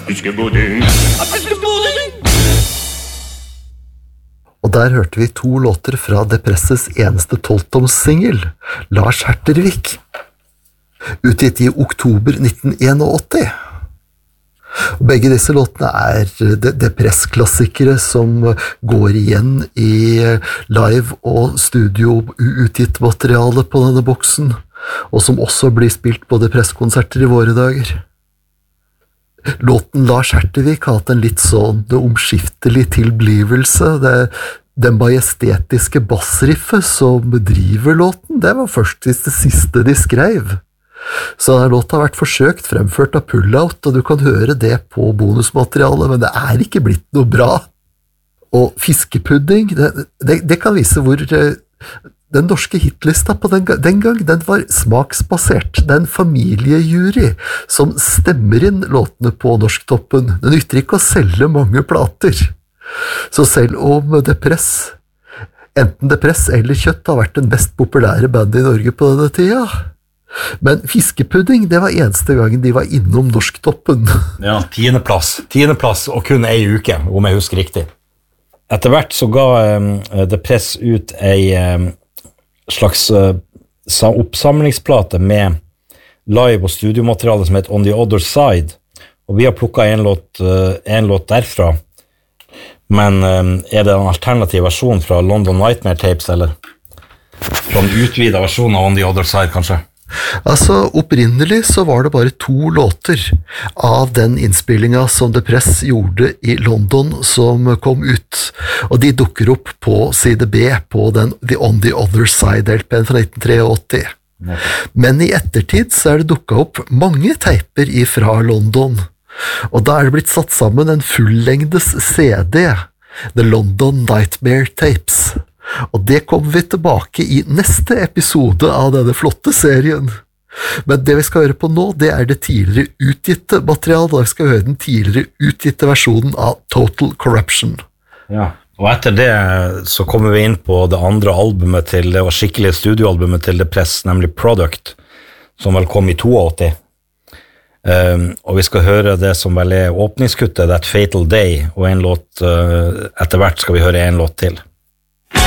Fiskepudding. Og der hørte vi 2 låter fra Depresses eneste 12-toms-singel, Lars Hertervik, utgitt i oktober 1981. Begge disse låtene Depress-klassikere som går igjen i live- og studio-utgitt materiale på denne boksen, og som også blir spilt på Depress-konserter i våre dager. Låten Lars Hertervik har hatt en litt sånn omskiftelig tilblivelse. Den majestetiske bassriffet som driver låten, det var først det siste de skrev. Så denne låta har vært forsøkt fremført av Pullout, og du kan høre det på bonusmaterialet, men det er ikke blitt noe bra. Og Fiskepudding, det kan vise hvor den norske hitlista på den gang, den var smaksbasert. Det er en familiejury som stemmer inn låtene på Norsktoppen. Den nytter ikke å selge mange plater. Så selv om Depress, enten Depress eller Kjøtt, har vært den mest populære bandet i Norge på denne tida, men Fiskepudding, det var eneste gangen de var innom Norsktoppen. Ja, 10. plass, og kun ei uke, om jeg husker riktig. Etter hvert så ga Depress ut ei slags oppsamlingsplate med live- og studiomateriale som heter On the Other Side, og vi har plukket en låt derfra, men er det en alternativ versjon fra London Nightmare Tapes, eller fra en utvidet versjon av On the Other Side, kanskje? Altså, opprinnelig så var det bare 2 låter av den innspillingen som Depress gjorde i London som kom ut, og de dukker opp på side B på den The On the Other Side-LP-en fra 1983. Men i ettertid så det dukket opp mange teiper fra London, og da det blitt satt sammen en fullengdes CD, The London Nightmare Tapes. Og det kommer vi tilbake i neste episode av denne flotte serien. Men det vi skal høre på nå, det det tidligere utgitte materialet, da vi skal høre den tidligere utgitte versjonen av Total Corruption. Ja, og etter det så kommer vi inn på det andre albumet det var skikkelige studioalbumet til Depress, nemlig Product, som vel kom i 82. Og vi skal høre det som vel åpningskuttet, That Fatal Day, og en låt, etter hvert skal vi høre en låt til.